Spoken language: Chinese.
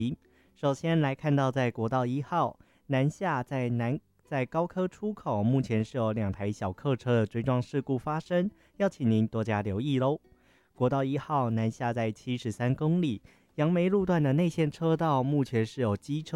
首先来看到在国道1号南下在高科出口，目前是有2台小客车的追撞事故发生，要请您多加留意喽。国道1号南下在73公里，杨梅路段的内线车道目前是有机车